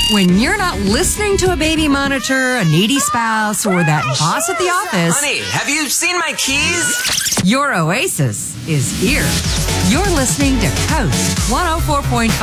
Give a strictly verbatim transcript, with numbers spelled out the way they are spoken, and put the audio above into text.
When you're not listening to a baby monitor, a needy spouse, or that boss at the office, Honey, have you seen my keys? your oasis is here. You're listening to Coast one oh four point five.